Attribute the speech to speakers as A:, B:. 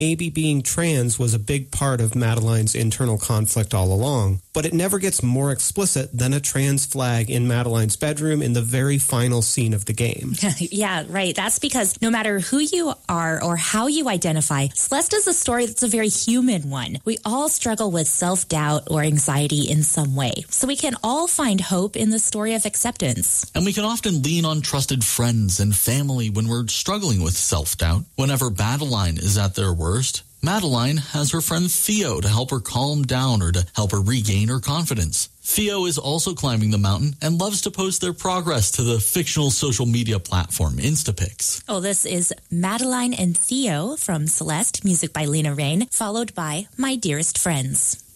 A: maybe being trans was a big part of Madeline's internal conflict all along, but it never gets more explicit than a trans flag in Madeline's bedroom in the very final scene of the game.
B: Yeah, right. That's because no matter who you are or how you identify, Celeste is a story that's a very human one. We all struggle with self-doubt or anxiety in some way, so we can all find hope in the story of acceptance.
C: And we can often lean on trusted friends and family when we're struggling with self-doubt. Whenever Madeline is at their worst, Madeline has her friend Theo to help her calm down or to help her regain her confidence. Theo is also climbing the mountain and loves to post their progress to the fictional social media platform Instapics.
B: Oh, this is Madeline and Theo from Celeste, music by Lena Raine, followed by My Dearest Friends.